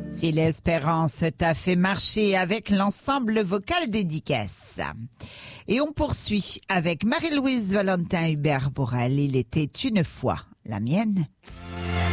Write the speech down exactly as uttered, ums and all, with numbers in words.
Si l'espérance t'a fait marcher avec l'ensemble vocal dédicace. Et on poursuit avec Marie-Louise Valentin Hubert Borel. Il était une fois la mienne.